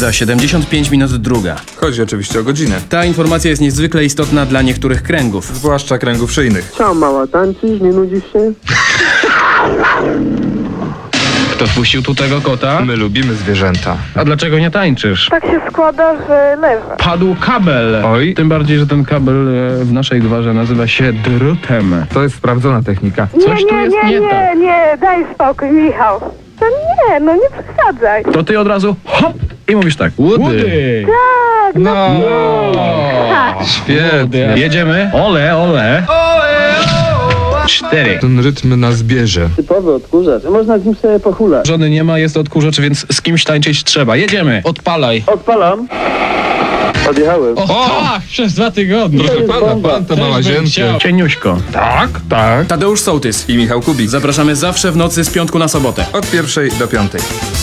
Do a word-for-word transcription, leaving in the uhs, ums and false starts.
Za siedemdziesiąt pięć minut druga. Chodzi oczywiście o godzinę. Ta informacja jest niezwykle istotna dla niektórych kręgów. Zwłaszcza kręgów szyjnych. Co, mała, tańczysz? Nie nudzisz się? Kto wpuścił tu tego kota? My lubimy zwierzęta. A dlaczego nie tańczysz? Tak się składa, że leżę. Padł kabel. Oj. Tym bardziej, że ten kabel e, w naszej gwarze nazywa się drutem. To jest sprawdzona technika. Nie, Coś tu nie, jest nie, nie nie, tak. nie, daj spokój, Michał. To nie, no nie przesadzaj. To ty od razu hop i mówisz tak. Woody. Tak, no, No, tak. świetnie. Jedziemy. Ole, ole. Cztery. Ten rytm nas bierze. Typowy odkurzacz. Można z nim sobie pochulać. Żony nie ma, jest odkurzacz, więc z kimś tańczyć trzeba. Jedziemy. Odpalaj. Odpalam. Odjechałem. O, tak, przez dwa tygodnie. Proszę pana, pan to ma łazienkę. Cieniuśko. Tak, tak. Tadeusz Sołtys I Michał Kubik. Zapraszamy zawsze w nocy z piątku na sobotę. Od pierwszej do piątej.